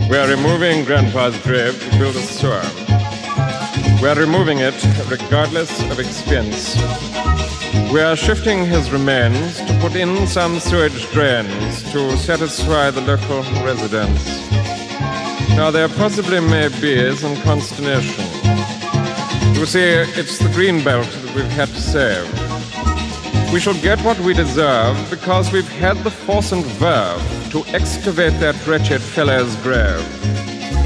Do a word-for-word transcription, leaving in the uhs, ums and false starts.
We are removing Grandpa's grave to build a sewer. We are removing it regardless of expense. We are shifting his remains to put in some sewage drains to satisfy the local residents. Now, there possibly may be some consternation. You see, it's the greenbelt that we've had to save. We shall get what we deserve because we've had the force and verve to excavate that wretched fellow's grave.